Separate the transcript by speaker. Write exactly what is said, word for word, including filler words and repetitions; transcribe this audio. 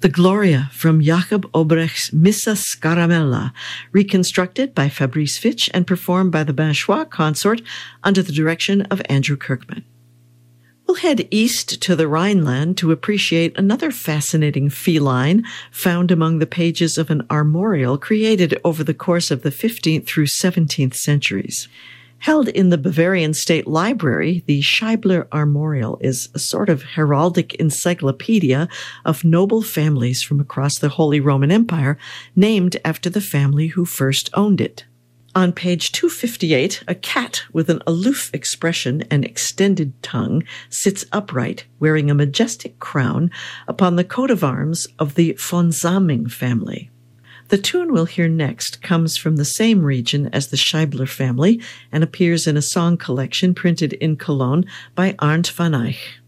Speaker 1: The Gloria from Jacob Obrecht's Missa Scaramella, reconstructed by Fabrice Fitch and performed by the Binchois Consort under the direction of Andrew Kirkman. We'll head east to the Rhineland to appreciate another fascinating feline found among the pages of an armorial created over the course of the fifteenth through seventeenth centuries. Held in the Bavarian State Library, the Scheibler Armorial is a sort of heraldic encyclopedia of noble families from across the Holy Roman Empire, named after the family who first owned it. On page two fifty-eight, a cat with an aloof expression and extended tongue sits upright, wearing a majestic crown, upon the coat of arms of the von Saming family. The tune we'll hear next comes from the same region as the Scheibler family and appears in a song collection printed in Cologne by Arndt van Eyck.